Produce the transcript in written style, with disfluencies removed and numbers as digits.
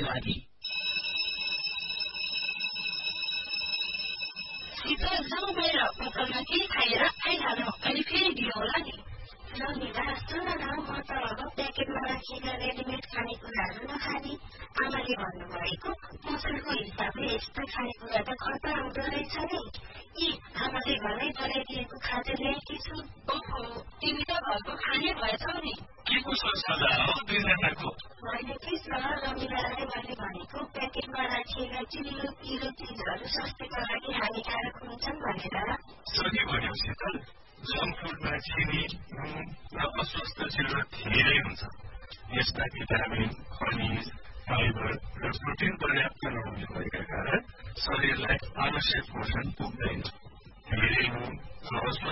लागि शीतल जाउँ गएर पसलमा केही खाएर आइहाल्नु अनि फेरि दियो होला नि नमिला सुन न म त अब प्याकेटमा राखिएका रेडिमेड खानेकुराहरू नखाने आमाले भन्नुभएको पसलको हिसाबले यस्तो खानेकुरा त खतरा हुँदो रहेछ नि यी आमाले घरै बनाइदिएको खाद्य ल्याएकी छु ओहो तिमी त घरको खाने भएछौ नि के कसो सल्लाह हो दुईजनाको होइन के छ रमिलालाई मैले भनेको प्याकेटमा राखिएका चिल्लो पिरो चिजहरू स्वास्थ्यका लागि हानिकारक हुन्छन् भनेर सही भन्यो शीतल जङ्क फुडमा चिनी नुन र अस्वस्थ चिल्लो धेरै हुन्छ यसमा भिटामिन खनिज फाइबर र प्रोटिन पर्याप्त नहुने भएका कारण शरीरलाई आवश्यक पोषण पुग्दैन धेरै नुन र